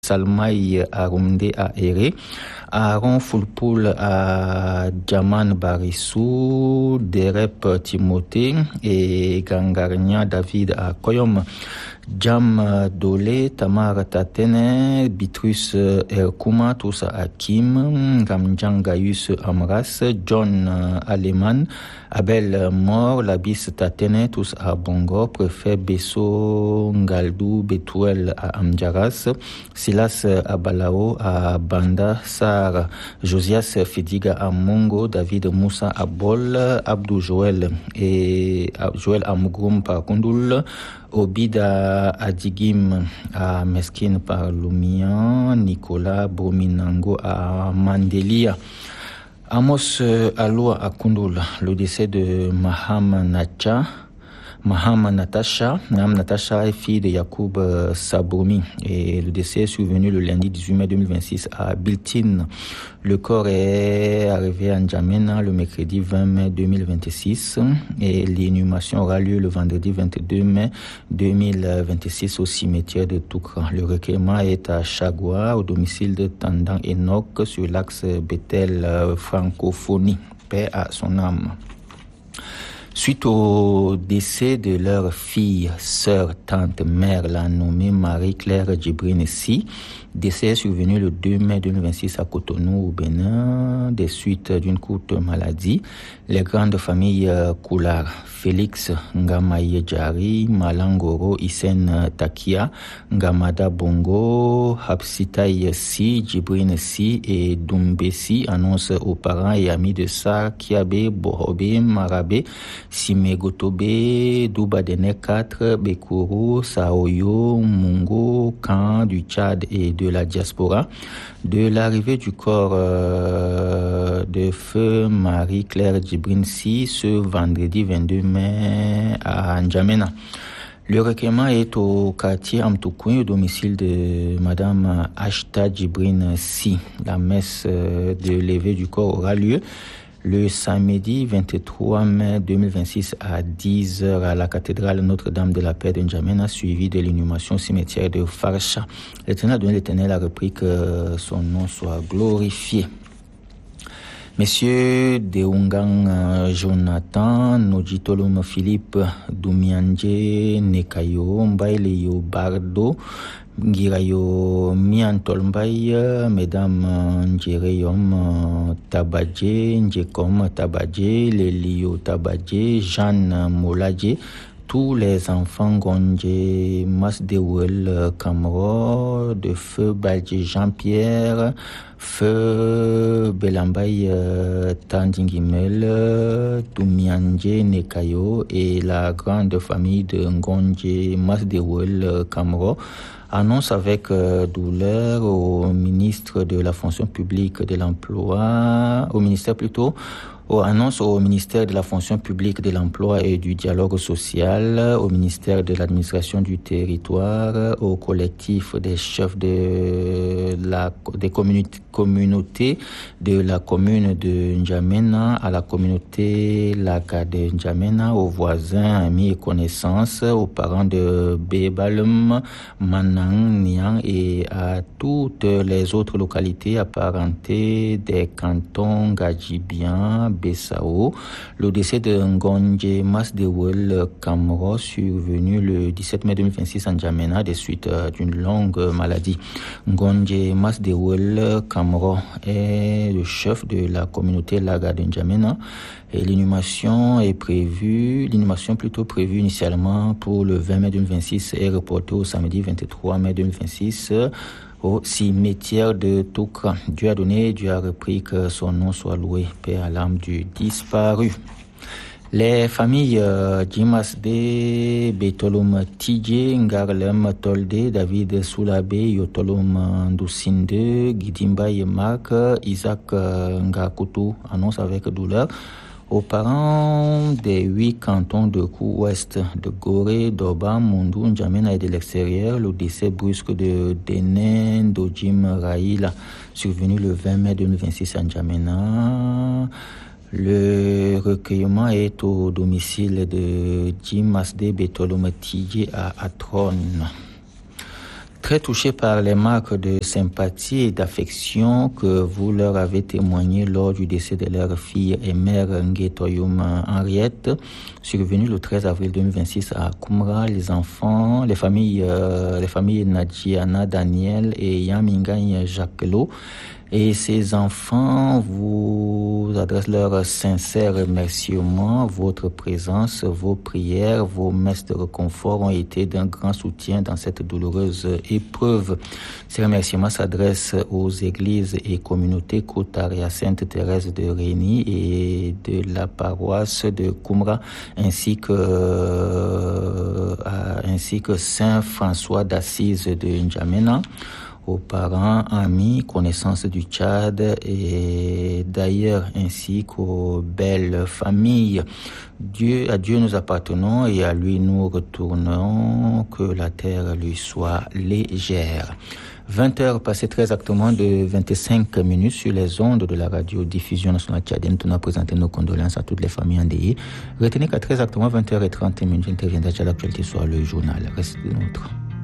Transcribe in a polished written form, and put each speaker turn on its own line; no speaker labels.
Salmaï Arumde à Ere, Aaron Fulpoul à Djaman Barissou, Derep Timothée et Gangarnia David à Koyom, Jam Dole, Tamar Tatene, Bitrus Erkouma, tous à Hakim, Gamjan Gaius Amras, John Aleman, Abel Mor, Labis Tatene, tous à Bongo, Préfet Besso Ngaldou, Betouel à Amdjaras, Silas Abalao à Banda, Sar, Josias Fidiga à Mongo, David Moussa à Bol, Abdou Joël et Joël Amougroum par Kondoul, Obida Adigim à Meskin par Lumian, Nicolas Brominango à Mandelia. Amos Aloua à Koundoul, le décès de Maham Natasha est fille de Yacoub Saboumi et le décès est survenu le lundi 18 mai 2026 à Biltine. Le corps est arrivé à N'Djamena le mercredi 20 mai 2026 et l'inhumation aura lieu le vendredi 22 mai 2026 au cimetière de Toukra. Le recueillement est à Chagua, au domicile de Tandang Enoch sur l'axe Bethel Francophonie. Paix à son âme. Suite au décès de leur fille, sœur, tante, mère, la nommée Marie-Claire Djibrinessi, décès est survenu le 2 mai 2026 à Cotonou, au Bénin, des suites d'une courte maladie. Les grandes familles Koular, Félix Ngamaye Djari, Malangoro Isen Takia, Ngamada Bongo, Hapsitaï Si, Djibrinessi et Doumbessi annoncent aux parents et amis de Sar, Kiabe, Bohobe, Marabe, Simegotobe, Doubadene 4, Bekuru, Saoyo, Mungo, Kan du Tchad et de la diaspora, de l'arrivée du corps de feu Marie-Claire Djibrinsi ce vendredi 22 mai à N'Djamena. Le recueillement est au quartier Amtoukoui, au domicile de Madame Ashta Djibrinsi. La messe de levée du corps aura lieu le samedi 23 mai 2026 à 10h à la cathédrale Notre-Dame de la Paix de N'Djamena, suivi de l'inhumation au cimetière de Farsha. L'Éternel a repris que son nom soit glorifié. Messieurs Deungang Jonathan, Nojitolom Philippe, Doumianje, Nekayo, Mbaileyo Bardo, Ngirayo Miantolmbaye, Mesdames Njereyom Tabadje, Njekom Tabadje, Lelio Tabadje, Jeanne Moladje, tous les enfants Gondje, Masdewel Kamro, de Feu Badje Jean-Pierre, Feu Belambay Tandingimel, Toumianje Nekayo et la grande famille de Ngonje Masdewel Kamro annonce avec douleur au ministre de la fonction publique de l'emploi, annonce au ministère de la fonction publique de l'emploi et du dialogue social, au ministère de l'administration du territoire, au collectif des chefs des communautés de la commune de N'Djamena, à la communauté Laga de N'Djamena, aux voisins, amis et connaissances, aux parents de Bebalum, Manang, Niang et à toutes les autres localités apparentées des cantons Gadjibian, Bessao. Le décès de Ngonje Masdewel Kamro, survenu le 17 mai 2026 à N'Djamena des suites d'une longue maladie. Ngonje Masdewel Kamro est le chef de la communauté Laga de N'Djamena et l'inhumation prévue initialement pour le 20 mai 2026 est reportée au samedi 23 mai 2026 au cimetière de Toukra. Dieu a donné, Dieu a repris, que son nom soit loué. Paix à l'âme du disparu. Les familles Djimasde, Betolom Tidje, Ngarlem Tolde, David Soulabe, Yotolom Ndoussinde, Gidimba Yemak, Isaac Ngakutu annoncent avec douleur aux parents des 8 cantons de Kou-Ouest, de Gorée, d'Oba, Mondou, N'Djamena et de l'extérieur, le décès brusque de Denen Dojim Raïla, survenu le 20 mai 2026 à N'Djamena. Le recueillement est au domicile de Djimasde Betolom Tidje à Atron. très touchés par les marques de sympathie et d'affection que vous leur avez témoignées lors du décès de leur fille et mère Nguetoyoum Henriette, survenu le 13 avril 2026 à Koumra. Les familles Nadjiana Daniel et Yamingagne Jacquelot et ses enfants vous adressent leurs sincères remerciements. Votre présence, vos prières, vos messes de réconfort ont été d'un grand soutien dans cette douloureuse épreuve. Ces remerciements s'adressent aux églises et communautés Kotaria Sainte-Thérèse de Rény et de la paroisse de Koumra, ainsi que Saint François d'Assise de N'Djamena, aux parents, amis, connaissances du Tchad et d'ailleurs, ainsi qu'aux belles familles. À Dieu nous appartenons et à lui nous retournons, que la terre lui soit légère. 20 heures passées très exactement de 25 minutes sur les ondes de la radio-diffusion nationale tchadienne. Nous avons présenté nos condoléances à toutes les familles endeuillées. Retenez qu'à très exactement 20h30, j'interviendrai à l'actualité sur le journal. Restez nôtres.